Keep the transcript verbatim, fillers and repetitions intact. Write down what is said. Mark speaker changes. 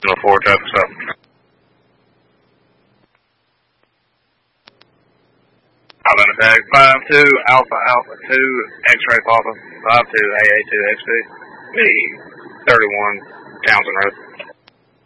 Speaker 1: Signal four, traffic stop. Alabama tag five two Alpha Alpha two X-ray Papa five two A A two X P B thirty-one Townsend Road.